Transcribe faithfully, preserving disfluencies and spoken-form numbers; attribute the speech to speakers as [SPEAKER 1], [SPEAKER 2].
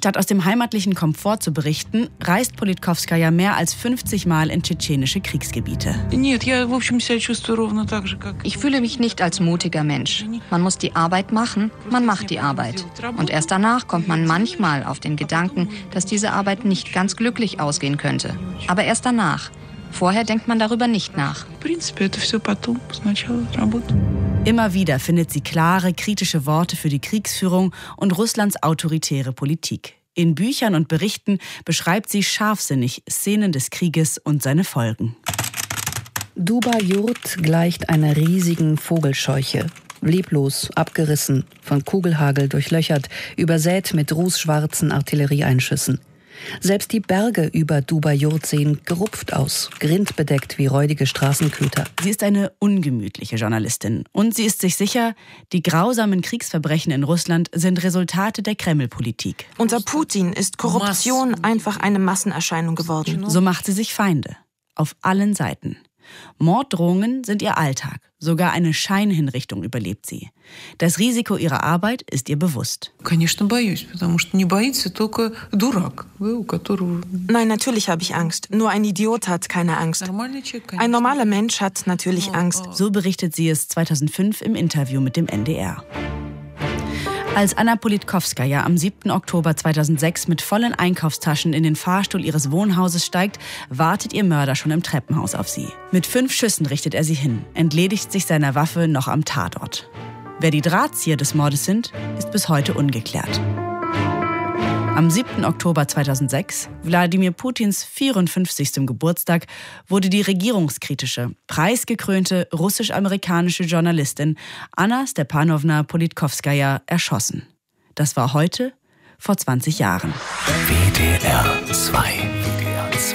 [SPEAKER 1] Statt aus dem heimatlichen Komfort zu berichten, reist Politkowskaja mehr als fünfzig Mal in tschetschenische Kriegsgebiete.
[SPEAKER 2] Ich fühle mich nicht als mutiger Mensch. Man muss die Arbeit machen, man macht die Arbeit. Und erst danach kommt man manchmal auf den Gedanken, dass diese Arbeit nicht ganz glücklich ausgehen könnte. Aber erst danach. Vorher denkt man darüber nicht nach.
[SPEAKER 1] Immer wieder findet sie klare, kritische Worte für die Kriegsführung und Russlands autoritäre Politik. In Büchern und Berichten beschreibt sie scharfsinnig Szenen des Krieges und seine Folgen.
[SPEAKER 3] Duba-Jurt gleicht einer riesigen Vogelscheuche. Leblos, abgerissen, von Kugelhagel durchlöchert, übersät mit rußschwarzen Artillerieeinschüssen. Selbst die Berge über Duba-Jurt sehen gerupft aus, grindbedeckt wie räudige Straßenköter.
[SPEAKER 1] Sie ist eine ungemütliche Journalistin und sie ist sich sicher, die grausamen Kriegsverbrechen in Russland sind Resultate der Kreml-Politik.
[SPEAKER 4] Unter Putin ist Korruption einfach eine Massenerscheinung geworden.
[SPEAKER 1] So macht sie sich Feinde. Auf allen Seiten. Morddrohungen sind ihr Alltag. Sogar eine Scheinhinrichtung überlebt sie. Das Risiko ihrer Arbeit ist ihr bewusst.
[SPEAKER 4] Nein, natürlich habe ich Angst. Nur ein Idiot hat keine Angst. Ein normaler Mensch hat natürlich Angst.
[SPEAKER 1] So berichtet sie es zweitausendfünf im Interview mit dem N D R. Als Anna Politkowskaja am siebten Oktober zweitausendsechs mit vollen Einkaufstaschen in den Fahrstuhl ihres Wohnhauses steigt, wartet ihr Mörder schon im Treppenhaus auf sie. Mit fünf Schüssen richtet er sie hin, entledigt sich seiner Waffe noch am Tatort. Wer die Drahtzieher des Mordes sind, ist bis heute ungeklärt. Am siebten Oktober zweitausendsechs, Wladimir Putins vierundfünfzigsten Geburtstag, wurde die regierungskritische, preisgekrönte russisch-amerikanische Journalistin Anna Stepanowna Politkowskaja erschossen. Das war heute vor zwanzig Jahren.
[SPEAKER 5] W D R zwei